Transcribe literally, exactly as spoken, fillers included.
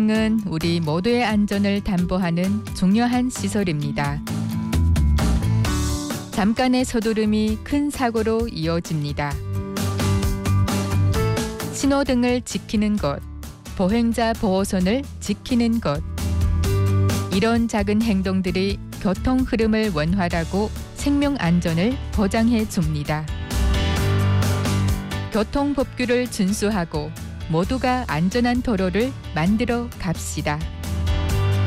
교통은 우리 모두의 안전을 담보하는 중요한 시설입니다. 잠깐의 서두름이 큰 사고로 이어집니다. 신호등을 지키는 것, 보행자 보호선을 지키는 것. 이런 작은 행동들이 교통 흐름을 원활하고 생명 안전을 보장해 줍니다. 교통법규를 준수하고 모두가 안전한 도로를 만들어 갑시다.